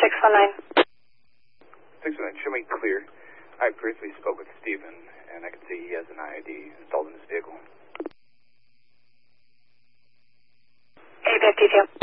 619. 619, show me clear. I briefly spoke with Stephen, and I can see he has an IID installed in his vehicle. ABF detail.